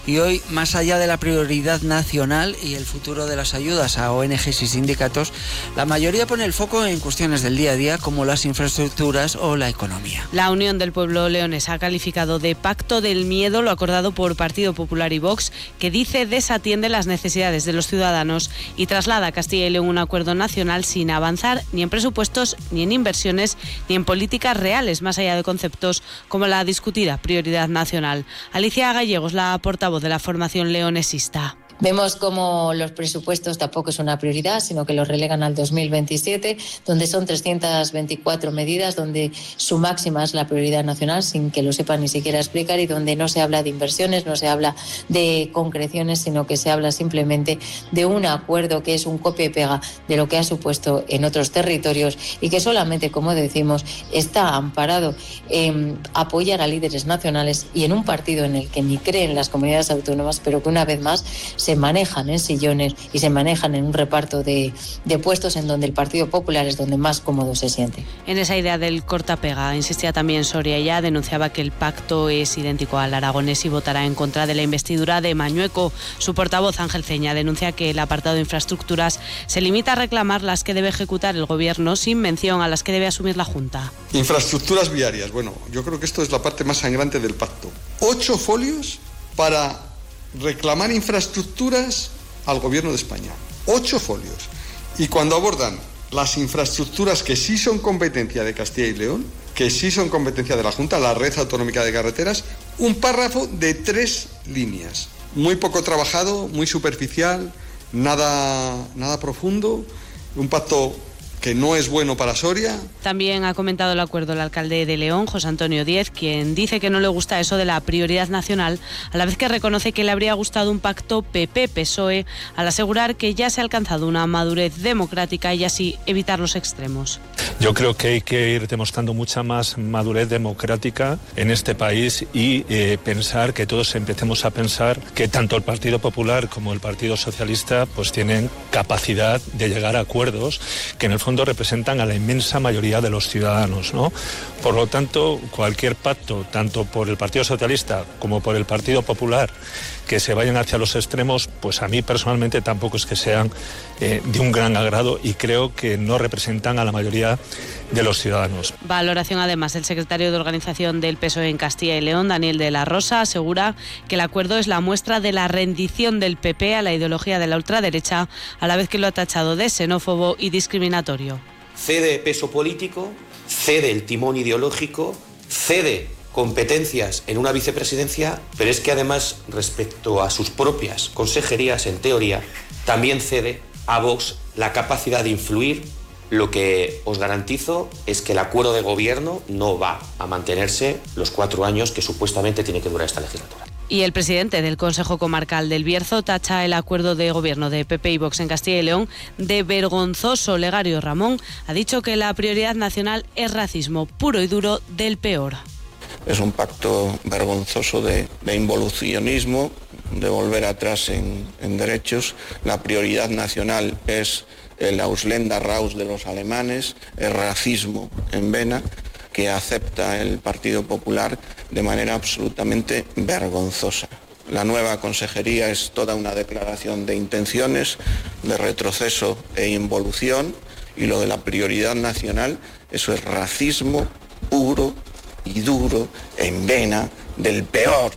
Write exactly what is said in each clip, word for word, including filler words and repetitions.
Y hoy, más allá de la prioridad nacional y el futuro de las ayudas a O N Ges y sindicatos, la mayoría pone el foco en cuestiones del día a día como las infraestructuras o la economía. La Unión del Pueblo leonés ha calificado de pacto del miedo lo acordado por Partido Popular y Vox, que dice desatiende las necesidades de los ciudadanos y traslada a Castilla y León un acuerdo nacional sin avanzar ni en presupuestos, ni en inversiones, ni en políticas reales, más allá de conceptos como la discutida prioridad nacional. Alicia Gallegos, la portavoz de la formación leonesista. Vemos como los presupuestos tampoco es una prioridad, sino que los relegan al dos mil veintisiete, donde son trescientas veinticuatro medidas, donde su máxima es la prioridad nacional, sin que lo sepan ni siquiera explicar, y donde no se habla de inversiones, no se habla de concreciones, sino que se habla simplemente de un acuerdo que es un copia y pega de lo que ha supuesto en otros territorios y que solamente, como decimos, está amparado en apoyar a líderes nacionales y en un partido en el que ni creen las comunidades autónomas, pero que una vez más se manejan en sillones y se manejan en un reparto de, de puestos en donde el Partido Popular es donde más cómodo se siente. En esa idea del corta-pega insistía también Soria. Ella denunciaba que el pacto es idéntico al aragonés y votará en contra de la investidura de Mañueco. Su portavoz, Ángel Ceña, denuncia que el apartado de infraestructuras se limita a reclamar las que debe ejecutar el Gobierno sin mención a las que debe asumir la Junta. Infraestructuras viarias. Bueno, yo creo que esto es la parte más sangrante del pacto. Ocho folios para reclamar infraestructuras al Gobierno de España. Ocho folios. Y cuando abordan las infraestructuras que sí son competencia de Castilla y León, que sí son competencia de la Junta, la Red Autonómica de Carreteras, un párrafo de tres líneas. Muy poco trabajado, muy superficial, nada, nada profundo, un pacto que no es bueno para Soria. También ha comentado el acuerdo el alcalde de León, José Antonio Díez, quien dice que no le gusta eso de la prioridad nacional, a la vez que reconoce que le habría gustado un pacto P P P S O E, al asegurar que ya se ha alcanzado una madurez democrática y así evitar los extremos. Yo creo que hay que ir demostrando mucha más madurez democrática en este país y eh, pensar que todos empecemos a pensar que tanto el Partido Popular como el Partido Socialista pues tienen capacidad de llegar a acuerdos que en el fondo representan a la inmensa mayoría de los ciudadanos, ¿no? Por lo tanto, cualquier pacto, tanto por el Partido Socialista como por el Partido Popular, que se vayan hacia los extremos, pues a mí personalmente tampoco es que sean eh, de un gran agrado y creo que no representan a la mayoría de los ciudadanos. Valoración además del secretario de organización del P S O E en Castilla y León, Daniel de la Rosa, asegura que el acuerdo es la muestra de la rendición del P P a la ideología de la ultraderecha, a la vez que lo ha tachado de xenófobo y discriminatorio. Cede peso político, cede el timón ideológico, cede competencias en una vicepresidencia, pero es que además respecto a sus propias consejerías, en teoría, también cede a Vox la capacidad de influir. Lo que os garantizo es que el acuerdo de gobierno no va a mantenerse los cuatro años que supuestamente tiene que durar esta legislatura. Y el presidente del Consejo Comarcal del Bierzo tacha el acuerdo de gobierno de P P y Vox en Castilla y León de vergonzoso. Legario Ramón ha dicho que la prioridad nacional es racismo puro y duro del peor. Es un pacto vergonzoso de, de involucionismo, de volver atrás en, en derechos. La prioridad nacional es el Ausländer Raus de los alemanes, el racismo en vena que acepta el Partido Popular de manera absolutamente vergonzosa. La nueva consejería es toda una declaración de intenciones, de retroceso e involución, y lo de la prioridad nacional, eso es racismo puro y duro, en vena, del peor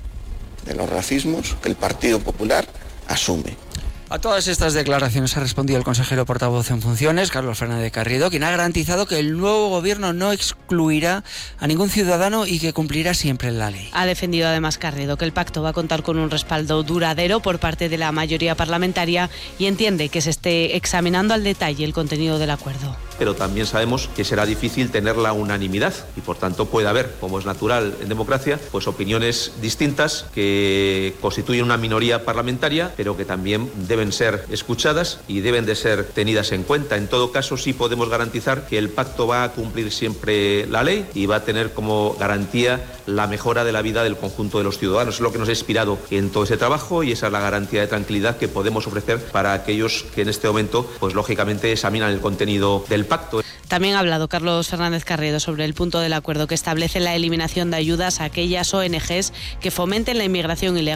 de los racismos que el Partido Popular asume. A todas estas declaraciones ha respondido el consejero portavoz en funciones, Carlos Fernández Carriedo, quien ha garantizado que el nuevo gobierno no excluirá a ningún ciudadano y que cumplirá siempre la ley. Ha defendido además Carriedo que el pacto va a contar con un respaldo duradero por parte de la mayoría parlamentaria y entiende que se esté examinando al detalle el contenido del acuerdo. Pero también sabemos que será difícil tener la unanimidad y por tanto puede haber, como es natural en democracia, pues opiniones distintas que constituyen una minoría parlamentaria, pero que también deben ser escuchadas y deben de ser tenidas en cuenta. En todo caso, sí podemos garantizar que el pacto va a cumplir siempre la ley y va a tener como garantía la mejora de la vida del conjunto de los ciudadanos. Es lo que nos ha inspirado en todo ese trabajo y esa es la garantía de tranquilidad que podemos ofrecer para aquellos que en este momento, pues lógicamente, examinan el contenido del pacto. También ha hablado Carlos Fernández Carriedo sobre el punto del acuerdo que establece la eliminación de ayudas a aquellas O N Ges que fomenten la inmigración ilegal